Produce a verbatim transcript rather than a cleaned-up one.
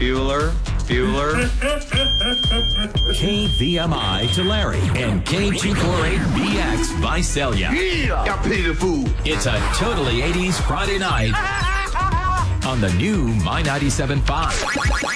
Bueller, Bueller. K V M I Tulare and K two forty-eight B X Visalia. Yeah! Got pity the fool. It's a totally eighties Friday night on the new My ninety-seven point five.